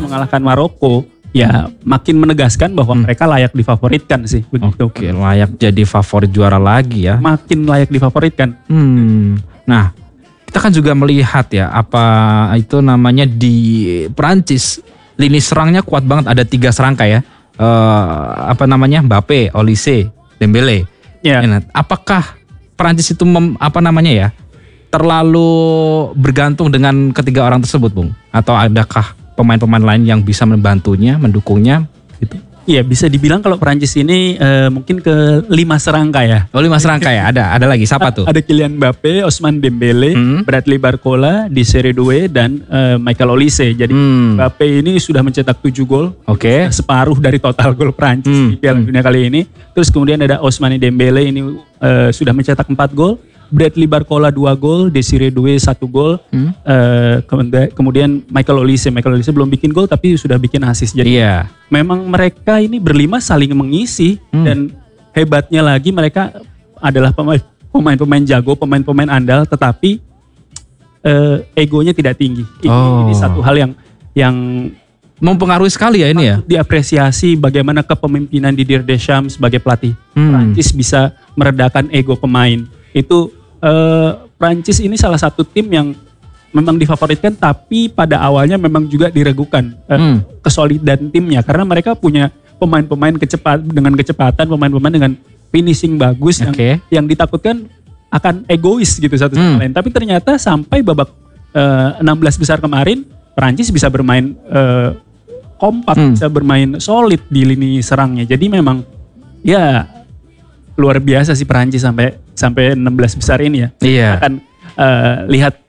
mengalahkan Maroko, ya makin menegaskan bahwa mereka layak difavoritkan sih begitu. Oke, layak jadi favorit juara lagi ya. Makin layak difavoritkan. Nah, kita kan juga melihat ya apa itu namanya di Perancis, lini serangnya kuat banget, ada 3 serangka ya. Mbappe, Olise, Dembele. Ya. Nah, apakah Perancis itu terlalu bergantung dengan ketiga orang tersebut, Bung? Atau adakah pemain-pemain lain yang bisa membantunya, mendukungnya gitu? Iya, bisa dibilang kalau Perancis ini mungkin ke 5 serangka ya. Oh, 5 serangka ya, ada lagi, siapa tuh? Ada Kylian Mbappe, Ousmane Dembele, Bradley Barcola, Desiré Doué, dan Michael Olise. Jadi Mbappe ini sudah mencetak 7 gol. Oke. Separuh dari total gol Perancis di Piala Dunia kali ini. Terus kemudian ada Ousmane Dembele ini sudah mencetak 4 gol. Bradley Barcola 2 gol, Desiré Doué 1 gol. Kemudian Michael Olise belum bikin gol tapi sudah bikin assist. Jadi memang mereka ini berlima saling mengisi dan hebatnya lagi mereka adalah pemain-pemain jago, pemain-pemain andal, tetapi egonya tidak tinggi. Ini satu hal yang mempengaruhi sekali ya ini ya. Diapresiasi bagaimana kepemimpinan Didier Deschamps sebagai pelatih Prancis bisa meredakan ego pemain. Itu Prancis ini salah satu tim yang memang difavoritkan, tapi pada awalnya memang juga diragukan kesolidan timnya karena mereka punya pemain-pemain dengan kecepatan, pemain-pemain dengan finishing bagus yang ditakutkan akan egois gitu satu sama lain. Tapi ternyata sampai babak 16 besar kemarin Prancis bisa bermain kompak, bisa bermain solid di lini serangnya. Jadi memang ya luar biasa sih Perancis sampai 16 besar ini ya. Iya. Akan lihat